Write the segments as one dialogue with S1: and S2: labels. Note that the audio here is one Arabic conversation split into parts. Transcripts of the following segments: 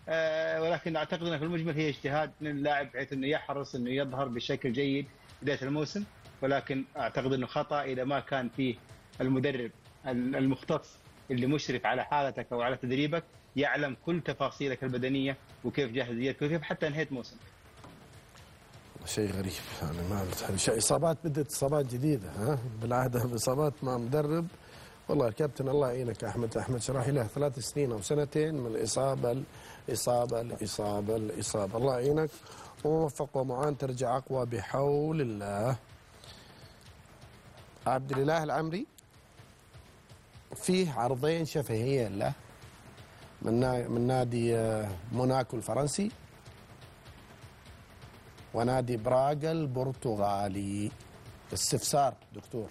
S1: ولكن اعتقد انه في المجمل هي اجتهاد من اللاعب بحيث انه يحرص انه يظهر بشكل جيد بدايه الموسم. ولكن اعتقد انه خطا اذا ما كان فيه المدرب المختص اللي مشرف على حالتك او على تدريبك يعلم كل تفاصيلك البدنيه وكيف جاهزيتك وكيف حتى انهيت موسم.
S2: شيء غريب يعني، ما شيء اصابات، بدت اصابات جديده ها بالعاده باصابات مع مدرب. والله الكابتن الله يعينك احمد شراحي له 3 سنين او سنتين من الاصابه الاصابه. الله يعينك وموفق ومعان، ترجع اقوى بحول الله. عبد الاله العمري فيه عرضين شفهيين له من نادي موناكو الفرنسي ونادي براغا البرتغالي. استفسار دكتور،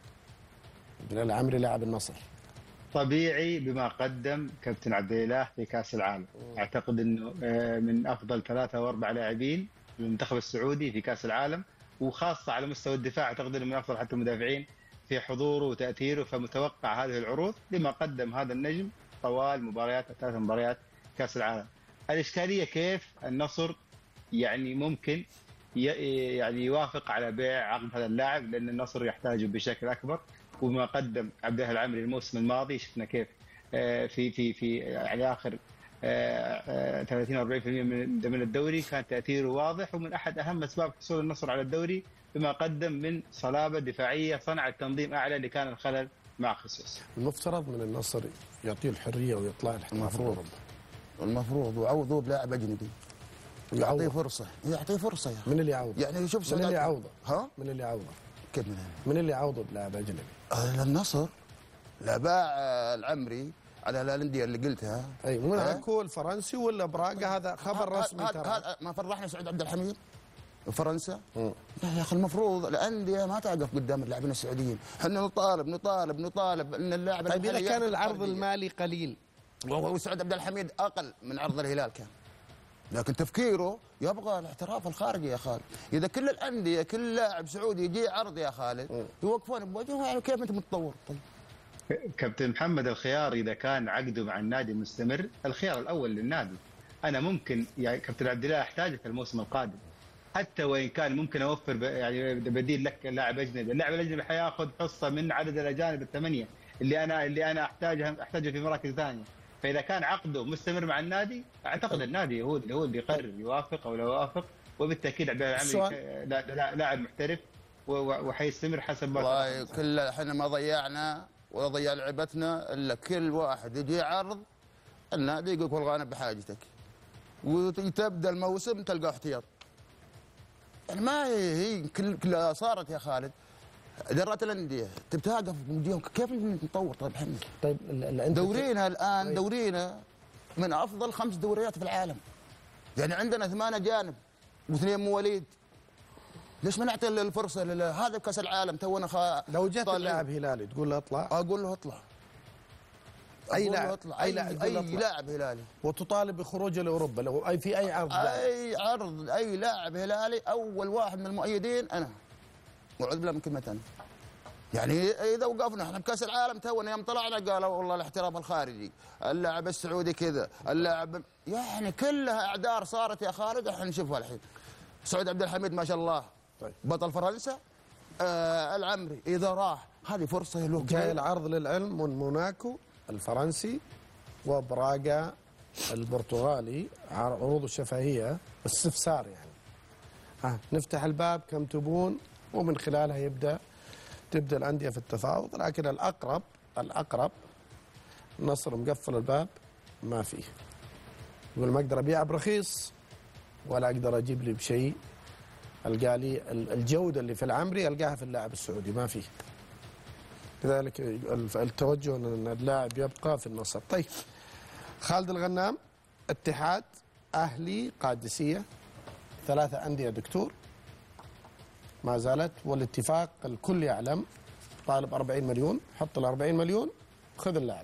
S2: عبد الاله العمري لاعب النصر.
S1: طبيعي بما قدم كابتن عبد الاله في كاس العالم. اعتقد انه من افضل 3 أو 4 لاعبين للمنتخب السعودي في كاس العالم، وخاصه على مستوى الدفاع اعتقد انه من افضل حتى المدافعين في حضوره وتاثيره. فمتوقع هذه العروض لما قدم هذا النجم طوال مباريات 3 مباريات كاس العالم. الاشكاليه كيف النصر يعني ممكن يعني يوافق على بيع عقد هذا اللاعب، لان النصر يحتاجه بشكل اكبر. وما قدم عبد الله العمري الموسم الماضي شفنا كيف في يعني اخر 30 أو 40% من الدوري كان تاثيره واضح، ومن احد اهم اسباب حصول النصر على الدوري بما قدم من صلابه دفاعيه صنعت تنظيم اعلى اللي كان الخلل مع خصوص.
S2: المفترض من النصر يعطيه الحريه ويطلع
S3: المفروض ويعوضوه بلاعب اجنبي، يعطيه فرصه يا اخي.
S2: من اللي يعوضه؟
S3: يعني شوف
S2: من اللي يعوضه؟
S3: ها؟
S2: من اللي يعوضه؟
S3: كيف
S2: من اللي يعوضه بلاعب اجنبي؟
S3: النصر لا باع العمري على الانديه اللي قلتها.
S2: اي موناكو الفرنسي ولا براغا، هذا خبر رسمي ترى.
S3: هذا ما فرحنا سعود عبد الحميد فرنسا. يا اخي المفروض الانديه ما توقف قدام اللاعبين السعوديين، احنا نطالب ان اللاعب.
S2: طيب اذا كان العرض المالي قليل
S3: وسعود عبد الحميد اقل من عرض الهلال كان، لكن تفكيره يبغى الاحتراف الخارجي يا خالد. اذا كل الانديه كل لاعب سعودي يجي عرض يا خالد يوقفون بوجهه، يعني كيف انت متطور؟ طيب
S1: كابتن محمد، الخيار اذا كان عقده مع النادي مستمر الخيار الاول للنادي. انا ممكن يعني كابتن عبد الله احتاجك الموسم القادم، حتى وان كان ممكن اوفر يعني بديل لك لاعب اجنبي. اللاعب الاجنبي حياخذ حصه من عدد الاجانب ال8 اللي انا احتاجه في مراكز ثانيه. فاذا كان عقده مستمر مع النادي اعتقد النادي هو اللي يقرر يوافق او لا يوافق، وبالتاكيد عبد الله العمري لاعب محترف وحيستمر حسب ما.
S3: والله كل احنا ما ضيعنا ولا ضيع لعبتنا الا كل واحد يجي عرض النادي يقول والله انا بحاجتك، وتبدا الموسم تلقى احتياط. يعني ما هي كل صارت يا خالد ادارات الانديه تتوقف بوجههم، كيف نطور؟ طيب احنا دورينا الان دورينا من افضل 5 دوريات في العالم، يعني عندنا 8 اجانب و2 مواليد. ليش ما نعطي الفرصه هذا كاس العالم تونا
S2: لو جت اللاعب هلالي تقول له اطلع؟
S3: اقول له اطلع.
S2: اي
S3: لاعب هلالي
S2: وتطالب بخروجه لاوروبا لو في اي عرض.
S3: اي لاعب هلالي اول واحد من المؤيدين انا، واعوذ بالله من كلمه انا. يعني اذا وقفنا احنا بكاس العالم تونا يوم طلعنا قالوا والله الاحتراف الخارجي، اللاعب السعودي كذا، اللاعب يعني كلها اعذار صارت يا خالد احنا نشوفها الحين. سعود عبد الحميد ما شاء الله بطل فرنسا. العمري اذا راح هذه فرصه له.
S2: جاي العرض للعلم من موناكو الفرنسي وبراغا البرتغالي، عروض الشفهيه استفسار يعني. نفتح الباب كم تبون ومن خلالها تبدا الانديه في التفاوض، لكن الاقرب النصر مقفل الباب ما فيه. يقول ما اقدر ابيع برخيص ولا اقدر اجيب لي بشيء القى لي الجوده اللي في العمري القاها في اللاعب السعودي ما فيه. لذلك التوجه ان اللاعب يبقى في النصر. طيب خالد الغنام، اتحاد، اهلي، قادسيه، 3 انديه دكتور ما زالت، والاتفاق الكل يعلم طالب 40 مليون، حط ال 40 مليون خذ اللاعب.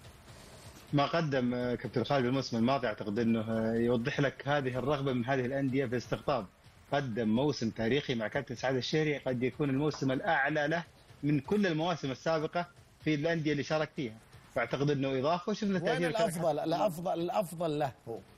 S1: ما قدم كابتن خالد الموسم الماضي اعتقد انه يوضح لك هذه الرغبه من هذه الانديه في استقطاب. قدم موسم تاريخي مع كابتن سعد الشهري، قد يكون الموسم الاعلى له من كل المواسم السابقه في الانديه اللي شارك فيها. فاعتقد انه اضافه. شفنا
S2: وين الافضل له هو